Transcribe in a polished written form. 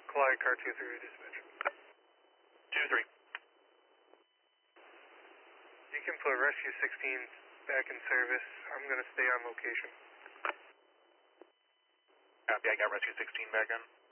Clyde, car 2-3 dispatch. 2-3. You can put rescue 16 back in service. I'm going to stay on location. Copy, I got rescue 16 back in.